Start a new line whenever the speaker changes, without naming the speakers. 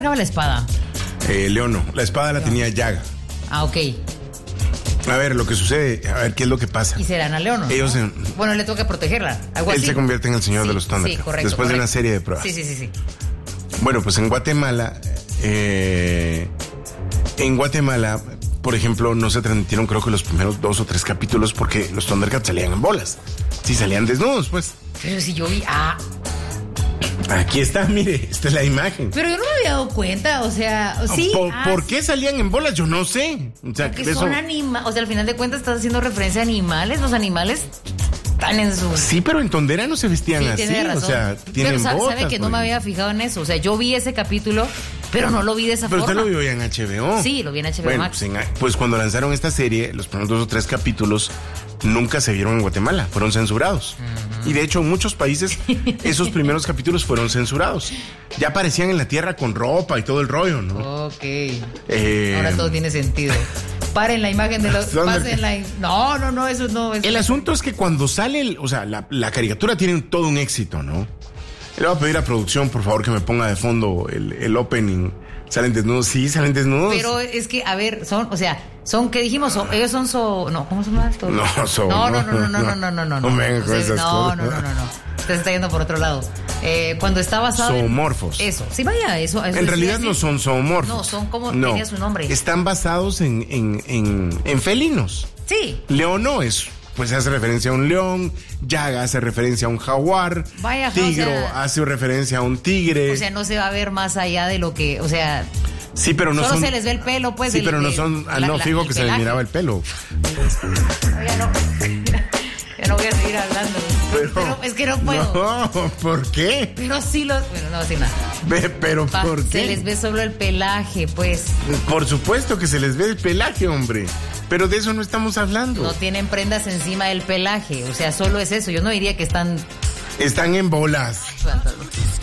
cargaba la espada?
León no, la espada la tenía Yaga.
Ah, ok.
A ver, lo que sucede, a ver qué es lo que pasa.
Y serán a León, ¿no?
Ellos
bueno, le toca protegerla, algo
él
así.
se convierte en el señor de los Thundercats.
Sí, correcto.
Después de una serie de pruebas.
Sí.
Bueno, pues en Guatemala, por ejemplo, no se transmitieron creo que los primeros 2 o 3 capítulos porque los Thundercats salían en bolas. Sí, salían desnudos, pues.
Pero si yo vi...
Aquí está, mire, esta es la imagen.
Pero yo no me había dado cuenta, o sea, sí.
¿Por qué salían en bolas? Yo no sé. O sea,
porque son animales, o sea, al final de cuentas estás haciendo referencia a animales, los animales están en su...
Sí, pero en Tondera no se vestían así, o sea, tienen botas.
Sabe que no me había fijado en eso, o sea, yo vi ese capítulo, pero no lo vi de esa forma.
Pero usted lo vio ya en HBO.
Sí, lo vi en HBO
bueno,
Max.
Pues cuando lanzaron esta serie, los primeros 2 o 3 capítulos nunca se vieron en Guatemala, fueron censurados. Y de hecho en muchos países esos primeros capítulos fueron censurados. Ya aparecían en la tierra con ropa y todo el rollo, ¿no?
Ok. Ahora todo tiene sentido. Paren la imagen de los... Pásenla. No, eso no.
El asunto es que cuando sale, la caricatura tiene todo un éxito, ¿no? Le voy a pedir a producción, por favor, que me ponga de fondo el opening. ¿Salen desnudos? Sí, salen desnudos.
Pero es que, a ver, ¿qué dijimos? Ellos son ¿cómo se llama esto?
No.
No vengan con esas cosas. No. Usted se está yendo por otro lado. Cuando está basado
zoomorfos.
Eso, sí, vaya, eso.
En realidad no son zoomorfos.
No, son como tenía su nombre.
Están basados en felinos.
Sí.
León no es... Pues hace referencia a un león, Yaga hace referencia a un jaguar, Tigro hace referencia a un tigre.
O sea, no se va a ver más allá de lo que,
sí, pero no
solo
son...
se les ve el pelo, pues.
Sí, pero no son... fijo que se les miraba el pelo.
Ya no voy a seguir hablando. Pero es que no puedo.
No, ¿por qué?
Pero sí bueno, no voy a decir nada.
Pero ¿por qué?
Se les ve solo el pelaje, pues.
Por supuesto que se les ve el pelaje, hombre. Pero de eso no estamos hablando.
No tienen prendas encima del pelaje. O sea, solo es eso. Yo no diría que están...
Están en bolas.